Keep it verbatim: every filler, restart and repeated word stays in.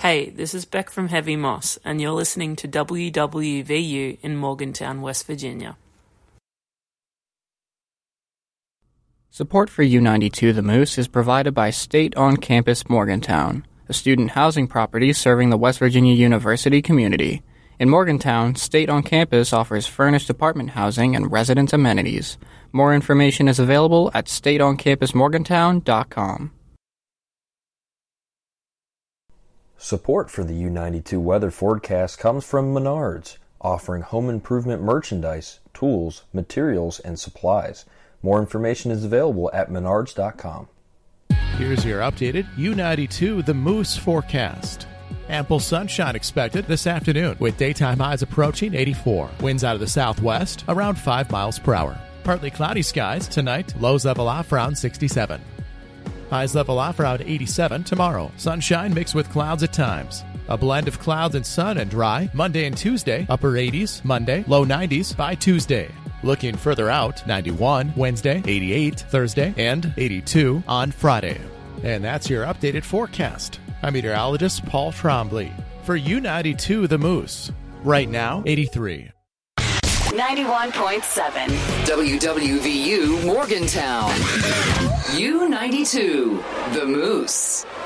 Hey, this is Beck from Heavy Moss, and you're listening to W W V U in Morgantown, West Virginia. Support for U ninety-two The Moose is provided by State On Campus Morgantown, a student housing property serving the West Virginia University community. In Morgantown, State On Campus offers furnished apartment housing and residence amenities. More information is available at state on campus morgantown dot com. Support for the U ninety-two weather forecast comes from Menards, offering home improvement merchandise, tools, materials, and supplies. More information is available at menards dot com. Here's your updated U ninety-two The Moose forecast. Ample sunshine expected this afternoon, with daytime highs approaching eighty-four. Winds out of the southwest around five miles per hour. Partly cloudy skies tonight, lows level off around sixty-seven. Highs level off around eighty-seven tomorrow. Sunshine mixed with clouds at times. A blend of clouds and sun and dry. Monday and Tuesday, upper eighties. Monday, low nineties by Tuesday. Looking further out, ninety-one Wednesday, eighty-eight Thursday, and eighty-two on Friday. And that's your updated forecast. I'm meteorologist Paul Trombley for U ninety-two The Moose. Right now, eighty-three. ninety-one point seven W W V U Morgantown. U ninety-two The Moose.